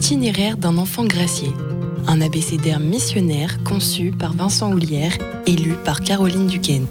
l'itinéraire d'un enfant gracié, un abécédaire missionnaire conçu par Vincent Houlière et lu par Caroline Duquesne.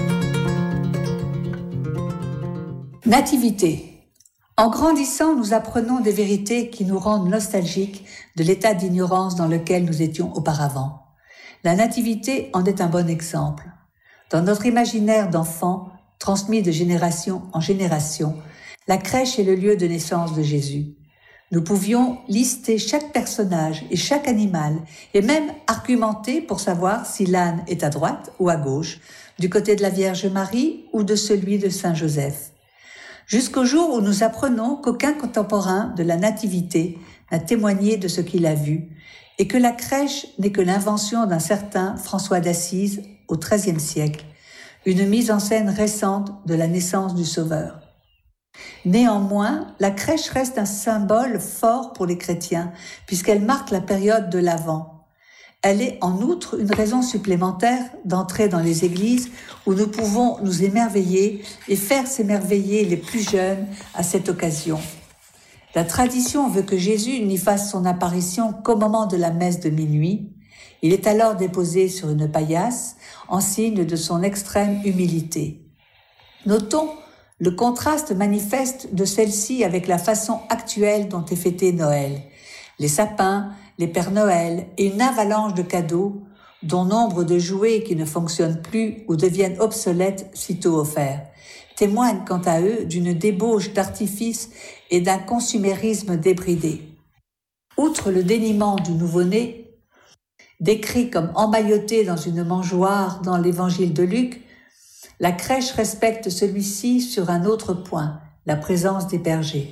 Nativité. En grandissant, nous apprenons des vérités qui nous rendent nostalgiques de l'état d'ignorance dans lequel nous étions auparavant. La nativité en est un bon exemple. Dans notre imaginaire d'enfant, transmis de génération en génération, la crèche est le lieu de naissance de Jésus. Nous pouvions lister chaque personnage et chaque animal et même argumenter pour savoir si l'âne est à droite ou à gauche, du côté de la Vierge Marie ou de celui de Saint Joseph. Jusqu'au jour où nous apprenons qu'aucun contemporain de la Nativité n'a témoigné de ce qu'il a vu et que la crèche n'est que l'invention d'un certain François d'Assise au XIIIe siècle, une mise en scène récente de la naissance du Sauveur. Néanmoins, la crèche reste un symbole fort pour les chrétiens puisqu'elle marque la période de l'Avent. Elle est en outre une raison supplémentaire d'entrer dans les églises où nous pouvons nous émerveiller et faire s'émerveiller les plus jeunes à cette occasion. La tradition veut que Jésus n'y fasse son apparition qu'au moment de la messe de minuit. Il est alors déposé sur une paillasse en signe de son extrême humilité. Notons le contraste manifeste de celle-ci avec la façon actuelle dont est fêté Noël. Les sapins, les Pères Noël et une avalanche de cadeaux, dont nombre de jouets qui ne fonctionnent plus ou deviennent obsolètes sitôt offerts, témoignent quant à eux d'une débauche d'artifice et d'un consumérisme débridé. Outre le déniement du nouveau-né, décrit comme emmailloté dans une mangeoire dans l'évangile de Luc, la crèche respecte celui-ci sur un autre point, la présence des bergers.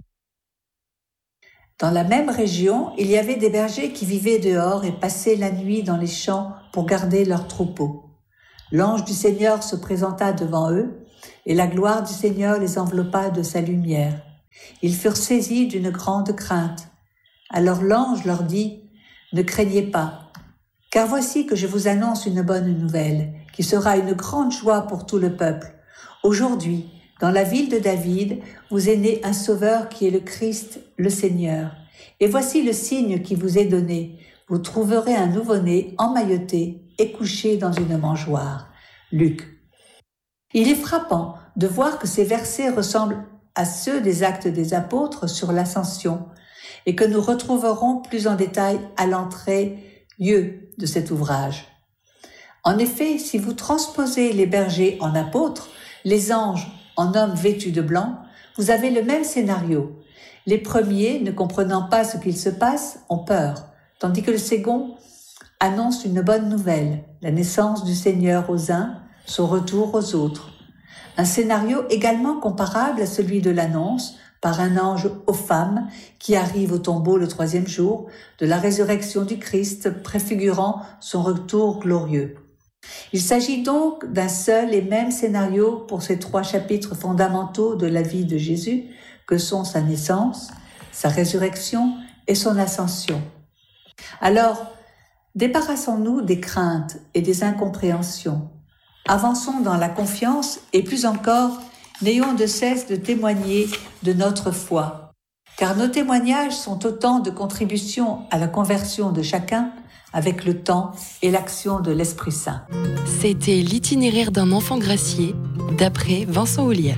Dans la même région, il y avait des bergers qui vivaient dehors et passaient la nuit dans les champs pour garder leurs troupeaux. L'ange du Seigneur se présenta devant eux, et la gloire du Seigneur les enveloppa de sa lumière. Ils furent saisis d'une grande crainte. Alors l'ange leur dit : « Ne craignez pas, car voici que je vous annonce une bonne nouvelle, qui sera une grande joie pour tout le peuple. Aujourd'hui, dans la ville de David, vous est né un sauveur qui est le Christ, le Seigneur. Et voici le signe qui vous est donné. Vous trouverez un nouveau-né emmailloté et couché dans une mangeoire. » Luc. Il est frappant de voir que ces versets ressemblent à ceux des Actes des Apôtres sur l'Ascension et que nous retrouverons plus en détail à l'entrée lieu de cet ouvrage. En effet, si vous transposez les bergers en apôtres, les anges en hommes vêtus de blanc, vous avez le même scénario. Les premiers, ne comprenant pas ce qu'il se passe, ont peur, tandis que le second annonce une bonne nouvelle, la naissance du Seigneur aux uns, son retour aux autres. Un scénario également comparable à celui de l'annonce par un ange aux femmes qui arrive au tombeau le 3e jour de la résurrection du Christ, préfigurant son retour glorieux. Il s'agit donc d'un seul et même scénario pour ces 3 chapitres fondamentaux de la vie de Jésus, que sont sa naissance, sa résurrection et son ascension. Alors, débarrassons-nous des craintes et des incompréhensions. Avançons dans la confiance et plus encore, n'ayons de cesse de témoigner de notre foi. Car nos témoignages sont autant de contributions à la conversion de chacun avec le temps et l'action de l'Esprit Saint. C'était l'itinéraire d'un enfant gracié, d'après Vincent Houlière.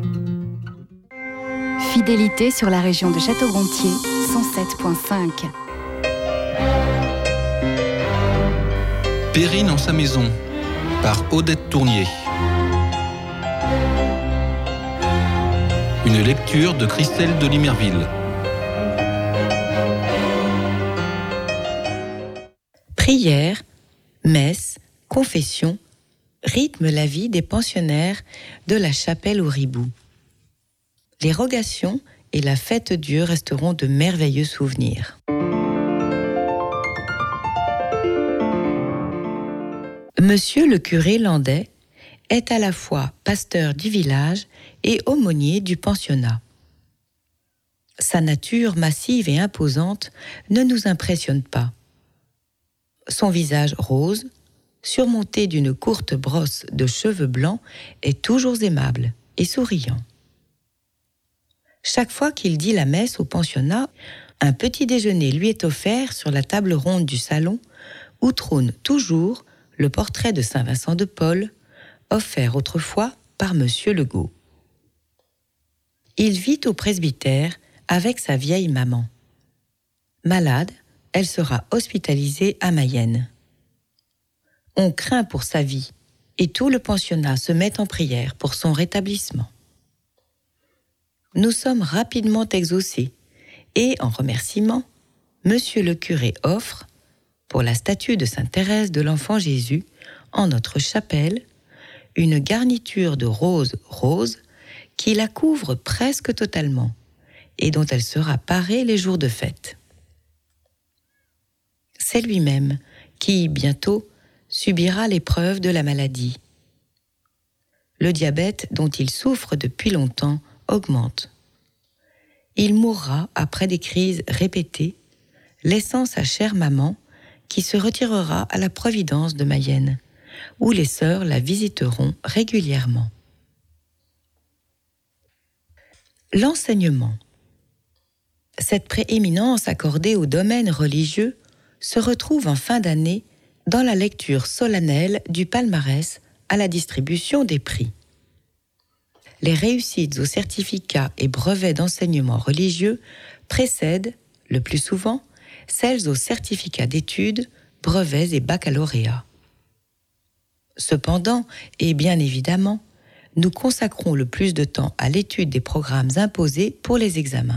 Fidélité sur la région de Château-Gontier, 107.5. Perrine en sa maison, par Odette Tournier. Une lecture de Christelle de Limerville. Prière, messe, confession rythment la vie des pensionnaires de la chapelle au Ribou. Les rogations et la fête-Dieu resteront de merveilleux souvenirs. Monsieur le curé Landais est à la fois pasteur du village et aumônier du pensionnat. Sa nature massive et imposante ne nous impressionne pas. Son visage rose, surmonté d'une courte brosse de cheveux blancs, est toujours aimable et souriant. Chaque fois qu'il dit la messe au pensionnat, un petit déjeuner lui est offert sur la table ronde du salon où trône toujours le portrait de Saint Vincent de Paul, offert autrefois par Monsieur Legault. Il vit au presbytère avec sa vieille maman. Malade, elle sera hospitalisée à Mayenne. On craint pour sa vie et tout le pensionnat se met en prière pour son rétablissement. Nous sommes rapidement exaucés et, en remerciement, Monsieur le curé offre, pour la statue de Sainte Thérèse de l'Enfant Jésus, en notre chapelle, une garniture de rose rose qui la couvre presque totalement et dont elle sera parée les jours de fête. C'est lui-même qui, bientôt, subira l'épreuve de la maladie. Le diabète dont il souffre depuis longtemps augmente. Il mourra après des crises répétées, laissant sa chère maman qui se retirera à la Providence de Mayenne, où les sœurs la visiteront régulièrement. L'enseignement. Cette prééminence accordée au domaine religieux se retrouve en fin d'année dans la lecture solennelle du palmarès à la distribution des prix. Les réussites aux certificats et brevets d'enseignement religieux précèdent, le plus souvent, celles aux certificats d'études, brevets et baccalauréats. Cependant, et bien évidemment, nous consacrons le plus de temps à l'étude des programmes imposés pour les examens.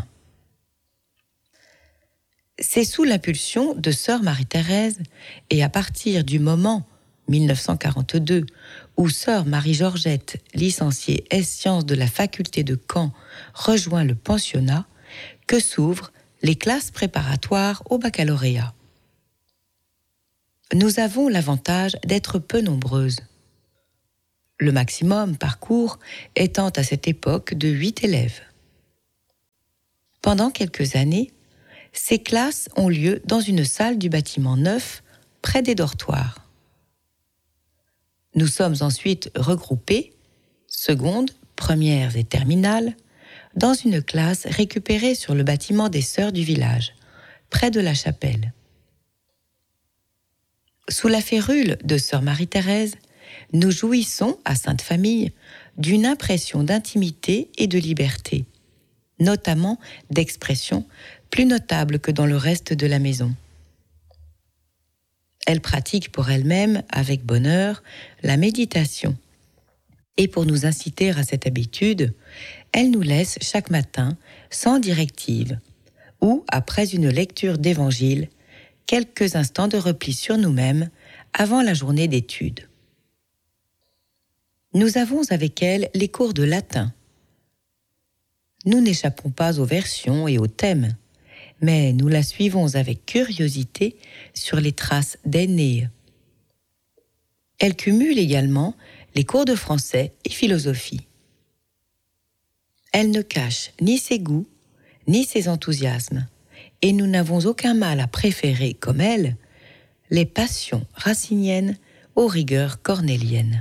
C'est sous l'impulsion de sœur Marie-Thérèse et à partir du moment, 1942, où sœur Marie-Georgette, licenciée ès-sciences de la faculté de Caen, rejoint le pensionnat, que s'ouvrent les classes préparatoires au baccalauréat. Nous avons l'avantage d'être peu nombreuses. Le maximum par cours étant à cette époque de 8 élèves. Pendant quelques années, ces classes ont lieu dans une salle du bâtiment neuf, près des dortoirs. Nous sommes ensuite regroupés, secondes, premières et terminales, dans une classe récupérée sur le bâtiment des sœurs du village, près de la chapelle. Sous la férule de sœur Marie-Thérèse, nous jouissons, à Sainte-Famille, d'une impression d'intimité et de liberté, notamment d'expression plus notable que dans le reste de la maison. Elle pratique pour elle-même, avec bonheur, la méditation. Et pour nous inciter à cette habitude, elle nous laisse chaque matin, sans directive, ou, après une lecture d'évangile, quelques instants de repli sur nous-mêmes avant la journée d'études. Nous avons avec elle les cours de latin. Nous n'échappons pas aux versions et aux thèmes, mais nous la suivons avec curiosité sur les traces d'Énée. Elle cumule également les cours de français et philosophie. Elle ne cache ni ses goûts, ni ses enthousiasmes, et nous n'avons aucun mal à préférer, comme elle, les passions raciniennes aux rigueurs cornéliennes.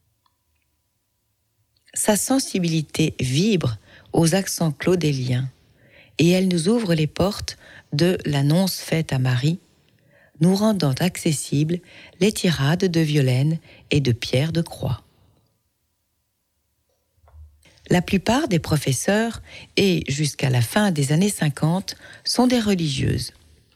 Sa sensibilité vibre aux accents claudéliens, et elle nous ouvre les portes de l'annonce faite à Marie, nous rendant accessibles les tirades de Violaine et de Pierre de Croix. La plupart des professeurs, et jusqu'à la fin des années 50, sont des religieuses.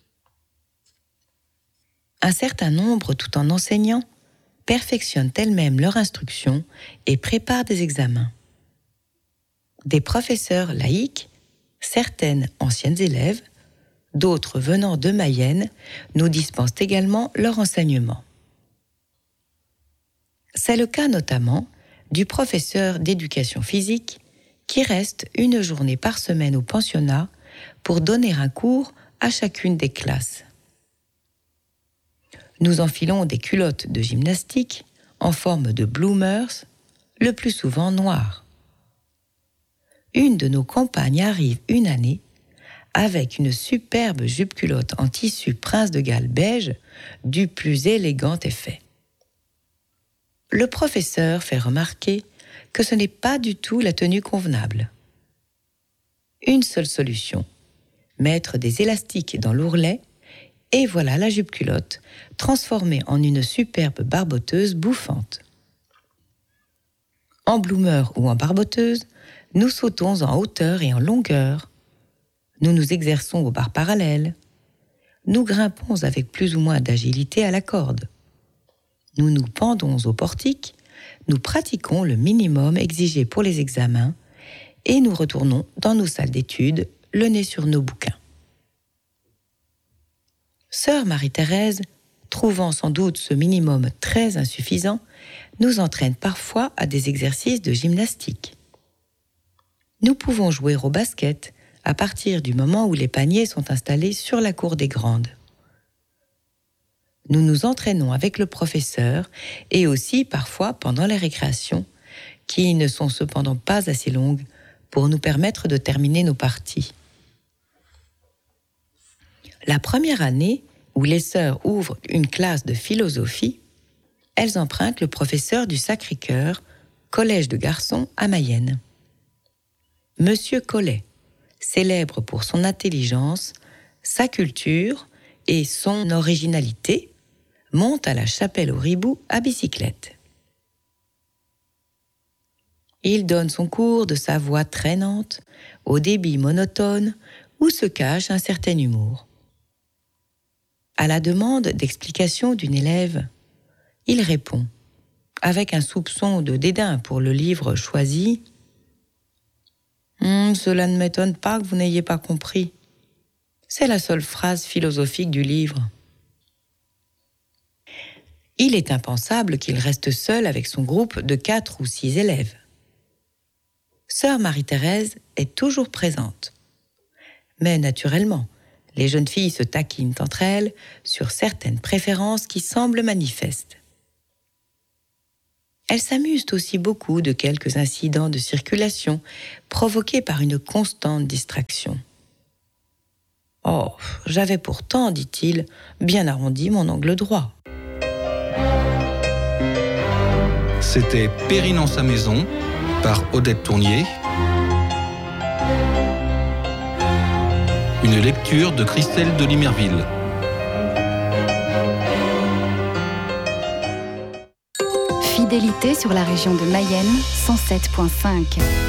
Un certain nombre, tout en enseignant, perfectionnent elles-mêmes leur instruction et préparent des examens. Des professeurs laïcs, certaines anciennes élèves, d'autres venant de Mayenne, nous dispensent également leur enseignement. C'est le cas notamment du professeur d'éducation physique qui reste une journée par semaine au pensionnat pour donner un cours à chacune des classes. Nous enfilons des culottes de gymnastique en forme de bloomers, le plus souvent noires. Une de nos compagnes arrive une année avec une superbe jupe-culotte en tissu Prince de Galles beige du plus élégant effet. Le professeur fait remarquer que ce n'est pas du tout la tenue convenable. Une seule solution, mettre des élastiques dans l'ourlet, et voilà la jupe-culotte, transformée en une superbe barboteuse bouffante. En bloumeur ou en barboteuse, nous sautons en hauteur et en longueur. Nous nous exerçons aux barres parallèles. Nous grimpons avec plus ou moins d'agilité à la corde. Nous nous pendons au portique, nous pratiquons le minimum exigé pour les examens et nous retournons dans nos salles d'études, le nez sur nos bouquins. Sœur Marie-Thérèse, trouvant sans doute ce minimum très insuffisant, nous entraîne parfois à des exercices de gymnastique. Nous pouvons jouer au basket à partir du moment où les paniers sont installés sur la cour des grandes. Nous nous entraînons avec le professeur et aussi parfois pendant les récréations, qui ne sont cependant pas assez longues pour nous permettre de terminer nos parties. La première année, où les sœurs ouvrent une classe de philosophie, elles empruntent le professeur du Sacré-Cœur, collège de garçons à Mayenne. Monsieur Collet, célèbre pour son intelligence, sa culture et son originalité, monte à la chapelle au Ribou à bicyclette. Il donne son cours de sa voix traînante, au débit monotone, où se cache un certain humour. À la demande d'explication d'une élève, il répond, avec un soupçon de dédain pour le livre choisi, « Cela ne m'étonne pas que vous n'ayez pas compris. C'est la seule phrase philosophique du livre. » Il est impensable qu'il reste seul avec son groupe de 4 ou 6 élèves. Sœur Marie-Thérèse est toujours présente. Mais naturellement, les jeunes filles se taquinent entre elles sur certaines préférences qui semblent manifestes. Elles s'amusent aussi beaucoup de quelques incidents de circulation provoqués par une constante distraction. « Oh, j'avais pourtant, dit-il, bien arrondi mon angle droit. » C'était Perrine en sa maison, par Odette Tournier. Une lecture de Christelle de Limerville. Fidélité sur la région de Mayenne, 107.5.